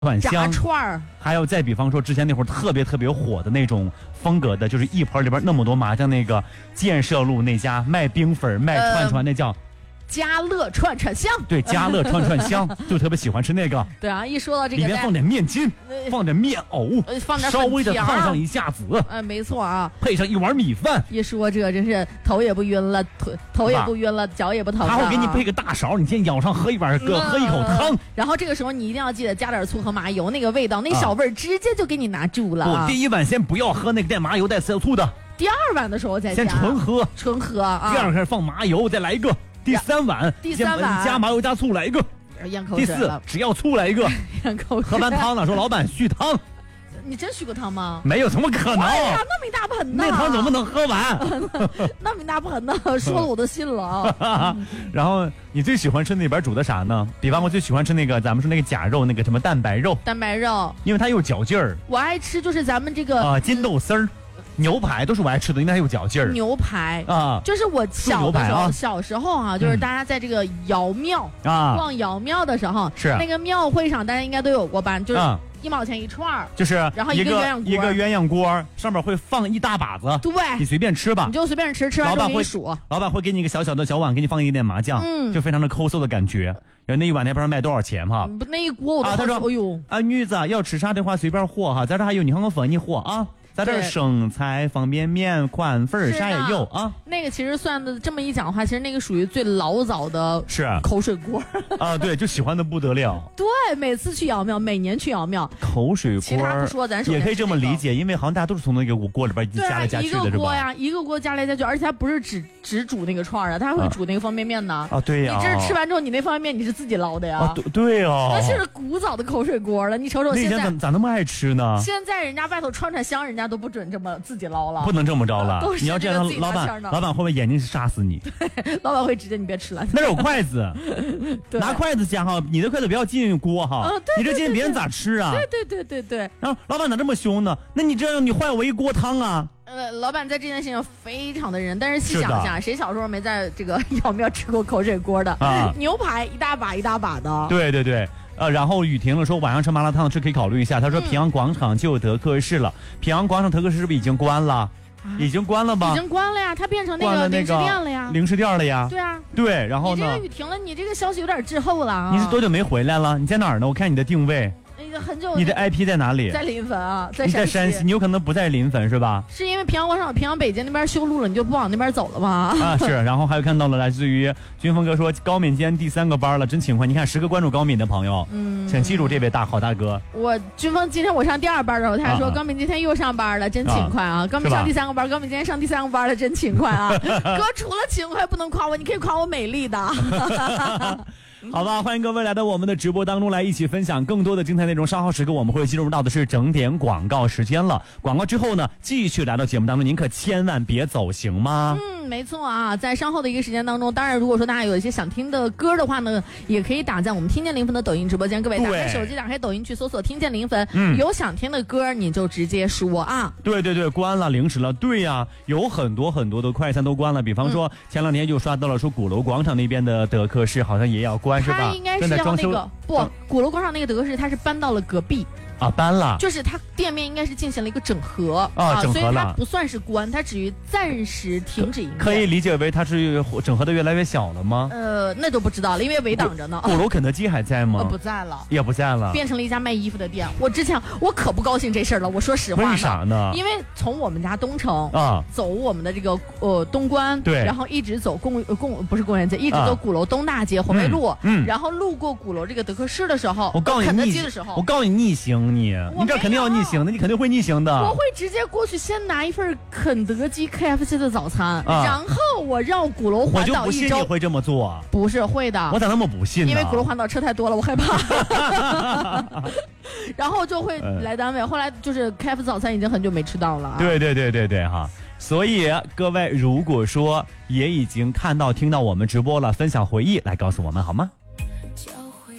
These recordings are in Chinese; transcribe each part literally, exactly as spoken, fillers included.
串香炸串儿， 还有再比方说之前那会儿特别特别火的那种风格的，就是一盆里边那么多麻将，那个建设路那家卖冰粉卖串串，那叫家乐串串香。 对，家乐串串香，就特别喜欢吃那个。 对啊，一说到这个， 里面放点面筋，放点面藕， 呃放点稍微的粉条烫上一下子， 呃，没错啊。 配上一碗米饭。 一说这真是头也不晕了，腿头也不晕了，脚也不疼了。 他会给你配个大勺，你先舀上喝一碗，喝喝一口汤。 然后这个时候你一定要记得加点醋和麻油，那个味道，那小味儿直接就给你拿住了啊。 第一碗先不要喝那个带麻油带醋的， 第二碗的时候再加， 先纯喝， 纯喝啊。 第二开始放麻油，再来一个。第三碗， 第三碗加麻油加醋来一个。 咽口水了。 第四，只要醋来一个。 咽口水。 喝完汤了，说老板续汤。 你真续过汤吗？ 没有，怎么可能？ 哎呀，那么一大盆呢！ 那汤怎么能喝完？ 那么一大盆呢，说了我都信了啊。 然后你最喜欢吃那边煮的啥呢？比方我最喜欢吃那个，咱们说那个假肉，那个什么蛋白肉。 蛋白肉， 因为它有嚼劲儿。 我爱吃就是咱们这个啊、呃、金豆丝儿。牛排都是我爱吃的，因为它有嚼劲儿。 牛排啊， 就是我小的时候， 啊、 小时候啊，就是大家在这个窑庙啊逛窑庙的时候， 是那个庙会上，大家应该都有过吧？就是一毛钱一串儿， 就是然后一个鸳鸯锅， 一个鸳鸯锅上面会放一大把子， 对， 你随便吃吧， 你就随便吃，吃完之后给你数。 老板会给你一个小小的小碗，给你放一点麻酱，嗯，就非常的抠搜的感觉。然后那一碗那边卖多少钱哈？ 那一锅我都啊，他说， 哎呦， 啊女子要吃啥的话随便和哈，在这还有你看我分你和啊。在这生菜、方便面、宽粉啥也有啊。 那个其实算的这么一讲的话，其实那个属于最老早的是口水锅啊，对，就喜欢的不得了。 对，每次去窑庙，每年去窑庙， 口水锅， 其他不说，咱也可以这么理解，因为好像大家都是从那个锅里边加来加去的， 是吧？一个锅呀，一个锅加来加去，而且它不是只只煮那个串啊，它还会煮那个方便面呢。 啊，对呀。 你这吃完之后，你那方便面你是自己捞的呀？ 啊，对对哦。 那是古早的口水锅了，你瞅瞅现在。 那以前咋咋那么爱吃呢？ 现在人家外头串串香，人家都不准这么。自己捞了， 不能这么着了。你要这样，老板，老板会不会眼睛杀死你？ 对，老板会直接你别吃了。 那有筷子，拿筷子夹哈，你的筷子不要进锅哈。 哦、对对对对， 你这进别人咋吃啊？ 对对对对对。 然后老板咋这么凶呢？那你这样你坏我一锅汤啊！ 呃，老板在这件事情上非常的认真，但是细想想，谁小时候没在这个窑庙吃过口水锅的？啊，牛排一大把一大把的。 对对对。呃，然后雨婷了说晚上吃麻辣烫是可以考虑一下。他说平阳广场就有德克士了，嗯、平阳广场德克士是不是已经关了？啊、已经关了吧？ 已经关了呀，它变成那个零食店了呀。 零食店了呀。 对啊。 对，然后呢？ 你这个雨婷了，你这个消息有点滞后了啊。 你是多久没回来了？你在哪儿呢？我看你的定位。 很久， 你的 I P 在哪里？ 在临汾啊，在山西。你在山西，你有可能不在临汾是吧？ 是因为平阳广场、平阳北街那边修路了，你就不往那边走了吗？ 啊，是。然后还有看到了来自于军峰哥说高敏今天第三个班了，真勤快。你看十个关注高敏的朋友，嗯，请记住这位大好大哥。 我军峰今天我上第二班的时候，他还说、啊、高敏今天又上班了，真勤快啊！啊高敏上第三个班，高敏今天上第三个班了，真勤快啊！哥除了勤快不能夸我，你可以夸我美丽的。 好吧，欢迎各位来到我们的直播当中来一起分享更多的精彩内容。稍后时刻我们会进入到的是整点广告时间了。广告之后呢，继续来到节目当中，您可千万别走，行吗？ 嗯，没错啊，在稍后的一个时间当中，当然如果说大家有一些想听的歌的话呢，也可以打在我们听见临汾的抖音直播间。各位打开手机，打开抖音去搜索听见临汾，嗯，有想听的歌你就直接说啊。 对对对，关了零食了，对呀、啊，有很多很多的快餐都关了。比方说、嗯、前两天就刷到了说鼓楼广场那边的德克士好像也要关，是吧？ 它应该是要那个不，鼓楼广场那个德克士它是搬到了隔壁。 啊，搬了， 就是它店面应该是进行了一个整合啊，整合了， 所以它不算是关，它只于暂时停止营业。 可以理解为它是整合的越来越小了吗？ 呃，那就不知道了，因为围挡着呢。 鼓楼肯德基还在吗？ 呃，不在了， 也不在了， 变成了一家卖衣服的店。我之前我可不高兴这事儿了，我说实话。 为啥呢？ 因为从我们家东城啊走我们的这个呃东关， 对， 然后一直走公公不是公园街，一直走鼓楼东大街红梅路， 嗯， 然后路过鼓楼这个德克士的时候， 我告诉你肯德基的时候， 我告诉你逆行你，你这肯定要逆行的，你肯定会逆行的。 我会直接过去先拿一份肯德基 K F C 的早餐， 啊、 然后我绕鼓楼环岛一周。 我就不信你会这么做。 不是会的， 我咋那么不信呢？ 因为鼓楼环岛车太多了，我害怕。然后就会来单位，后来就是 K F C 早餐已经很久没吃到了、啊。 对对对对对哈。所以各位如果说也已经看到听到我们直播了，分享回忆来告诉我们好吗？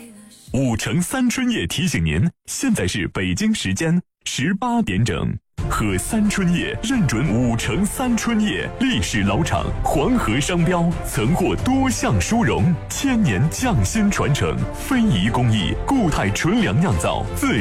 五城三春夜提醒您，现在是北京时间十八点整。 喝三春叶认准五成三春叶，历史老厂，黄河商标，曾获多项殊荣，千年匠心传承，非遗工艺，固态纯粮酿造自